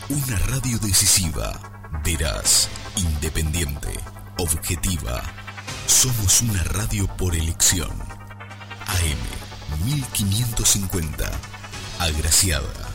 Una radio decisiva, veraz, independiente, objetiva. Somos una radio por elección. AM 1550, Agraciada.